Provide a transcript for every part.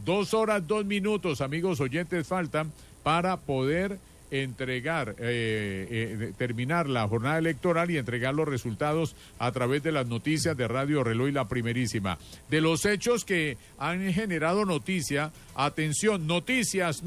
2 horas, 2 minutos, amigos oyentes, faltan para poder terminar la jornada electoral y entregar los resultados a través de las noticias de Radio Reloj y La Primerísima. De los hechos que han generado noticia, atención, noticias.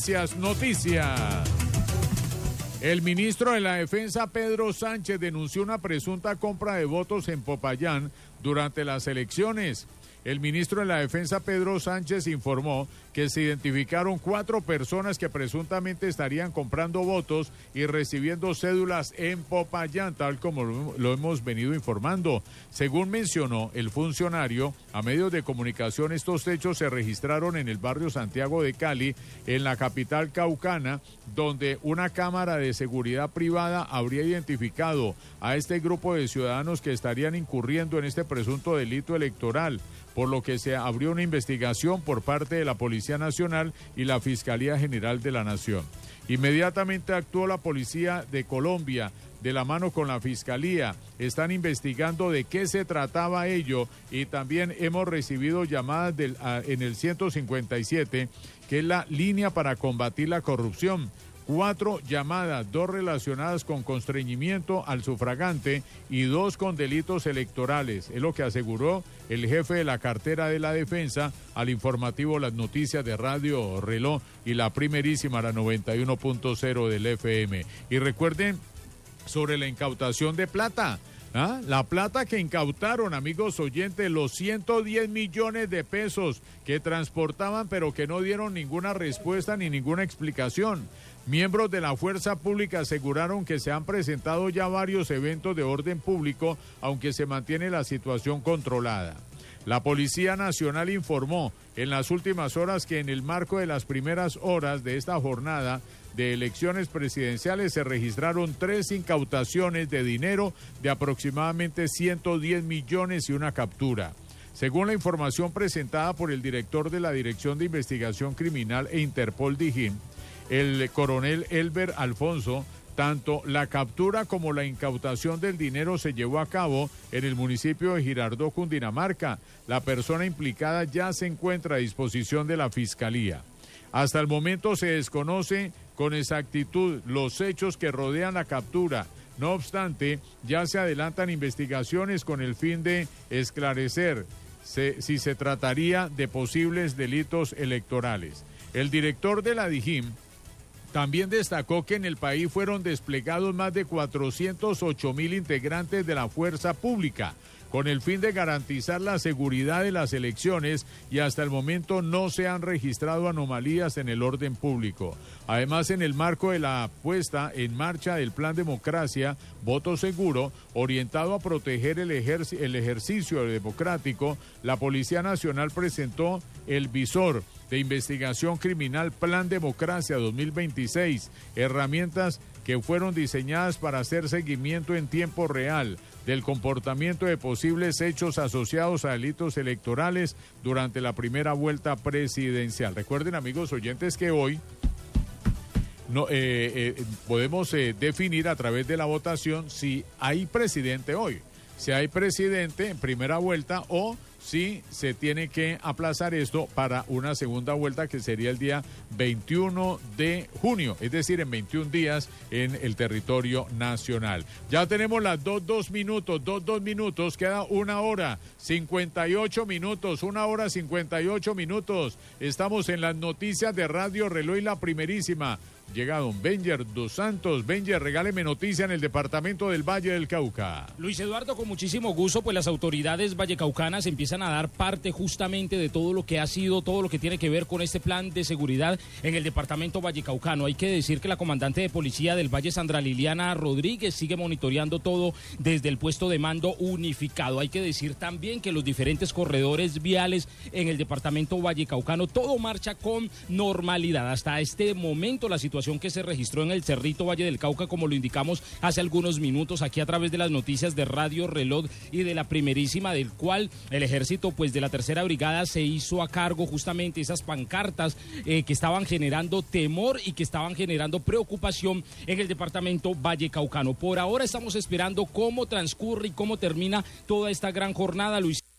El ministro de la Defensa, Pedro Sánchez, denunció una presunta compra de votos en Popayán durante las elecciones. El ministro de la Defensa, Pedro Sánchez, informó que se identificaron 4 personas que presuntamente estarían comprando votos y recibiendo cédulas en Popayán, tal como lo hemos venido informando. Según mencionó el funcionario, a medios de comunicación, estos hechos se registraron en el barrio Santiago de Cali, en la capital caucana, donde una cámara de seguridad privada habría identificado a este grupo de ciudadanos que estarían incurriendo en este presunto delito electoral, por lo que se abrió una investigación por parte de la Policía Nacional y la Fiscalía General de la Nación. Inmediatamente actuó la Policía de Colombia, de la mano con la Fiscalía. Están investigando de qué se trataba ello y también hemos recibido llamadas en el 157, que es la línea para combatir la corrupción. 4 llamadas, 2 relacionadas con constreñimiento al sufragante y 2 con delitos electorales. Es lo que aseguró el jefe de la cartera de la Defensa al informativo Las Noticias de Radio Reloj y La Primerísima, la 91.0 del FM. Y recuerden sobre la incautación de plata. La plata que incautaron, amigos oyentes, los 110 millones de pesos que transportaban, pero que no dieron ninguna respuesta ni ninguna explicación. Miembros de la fuerza pública aseguraron que se han presentado ya varios eventos de orden público, aunque se mantiene la situación controlada. La Policía Nacional informó en las últimas horas que en el marco de las primeras horas de esta jornada de elecciones presidenciales se registraron 3 incautaciones de dinero de aproximadamente 110 millones y una captura. Según la información presentada por el director de la Dirección de Investigación Criminal e Interpol Dijín, el coronel Elber Alfonso, tanto la captura como la incautación del dinero se llevó a cabo en el municipio de Girardot, Cundinamarca. La persona implicada ya se encuentra a disposición de la Fiscalía. Hasta el momento se desconoce con exactitud los hechos que rodean la captura. No obstante, ya se adelantan investigaciones con el fin de esclarecer si se trataría de posibles delitos electorales. El director de la DIJÍN también destacó que en el país fueron desplegados más de 408.000 integrantes de la fuerza pública, con el fin de garantizar la seguridad de las elecciones, y hasta el momento no se han registrado anomalías en el orden público. Además, en el marco de la puesta en marcha del Plan Democracia, Voto Seguro, orientado a proteger el ejercicio democrático, la Policía Nacional presentó el visor de investigación criminal Plan Democracia 2026, herramientas que fueron diseñadas para hacer seguimiento en tiempo real del comportamiento de posibles hechos asociados a delitos electorales durante la primera vuelta presidencial. Recuerden, amigos oyentes, que hoy podemos definir a través de la votación si hay presidente hoy, si hay presidente en primera vuelta o si se tiene que aplazar esto para una segunda vuelta que sería el día 21 de junio, es decir, en 21 días en el territorio nacional. Ya tenemos las 2 minutos, queda 1 hora 58 minutos, 1 hora 58 minutos. Estamos en las noticias de Radio Reloj y La Primerísima. Llega don Benjer dos Santos. Benjer, regáleme noticia en el departamento del Valle del Cauca. Luis Eduardo, con muchísimo gusto, pues las autoridades vallecaucanas empiezan a dar parte justamente de todo lo que ha sido, todo lo que tiene que ver con este plan de seguridad en el departamento vallecaucano. Hay que decir que la comandante de policía del Valle, Sandra Liliana Rodríguez, sigue monitoreando todo desde el puesto de mando unificado. Hay que decir también que los diferentes corredores viales en el departamento vallecaucano, todo marcha con normalidad. Hasta este momento la situación que se registró en el Cerrito Valle del Cauca, como lo indicamos hace algunos minutos aquí a través de las noticias de Radio Reloj y de La Primerísima, del cual el ejército pues de la tercera brigada se hizo a cargo justamente esas pancartas que estaban generando temor y que estaban generando preocupación en el departamento vallecaucano. Por ahora estamos esperando cómo transcurre y cómo termina toda esta gran jornada, Luis.